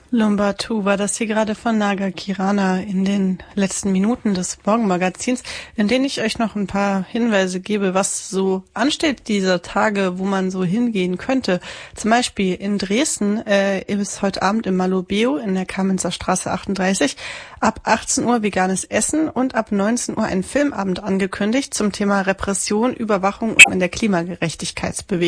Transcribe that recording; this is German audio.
Lumbatu war das hier gerade von Naga Kirana in den letzten Minuten des Morgenmagazins, in denen ich euch noch ein paar Hinweise gebe, was so ansteht dieser Tage, wo man so hingehen könnte. Zum Beispiel in Dresden ist heute Abend im Malobeo in der Kamenzer Straße 38 ab 18 Uhr veganes Essen und ab 19 Uhr ein Filmabend angekündigt zum Thema Repression, Überwachung in der Klimagerechtigkeitsbewegung.